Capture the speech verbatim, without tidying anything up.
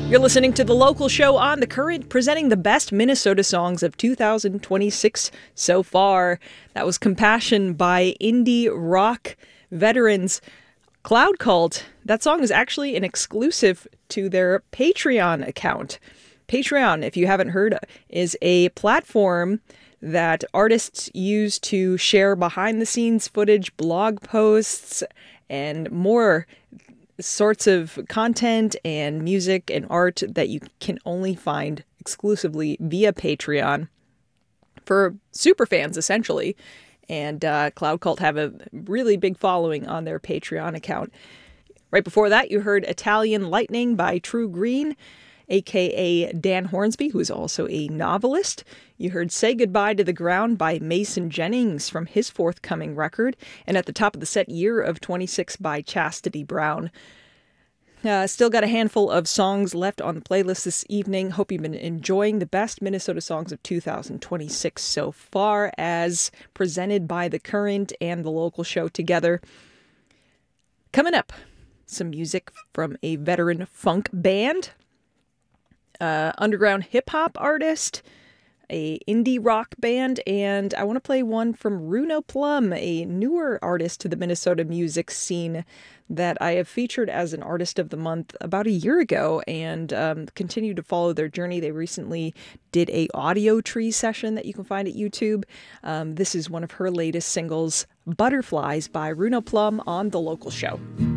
You're listening to The Local Show on The Current, presenting the best Minnesota songs of two thousand twenty-six so far. That was Compassion by indie rock veterans Cloud Cult. That song is actually an exclusive to their Patreon account. Patreon, if you haven't heard, is a platform that artists use to share behind-the-scenes footage, blog posts, and more sorts of content and music and art that you can only find exclusively via Patreon for super fans, essentially. And uh, Cloud Cult have a really big following on their Patreon account. Right before that, you heard Italian Lightning by True Green, aka Dan Hornsby, who is also a novelist. You heard Say Goodbye to the Ground by Mason Jennings from his forthcoming record. And at the top of the set, Year of twenty-six by Chastity Brown. Uh, still got a handful of songs left on the playlist this evening. Hope you've been enjoying the best Minnesota songs of two thousand twenty-six so far, as presented by The Current and The Local Show together. Coming up, some music from a veteran funk band, uh, underground hip-hop artist, a indie rock band, and I want to play one from Runo Plum, a newer artist to the Minnesota music scene that I have featured as an Artist of the Month about a year ago, and um, continue to follow their journey. They recently did a audio tree session that you can find at YouTube. Um, this is one of her latest singles, Butterflies by Runo Plum on The Local Show.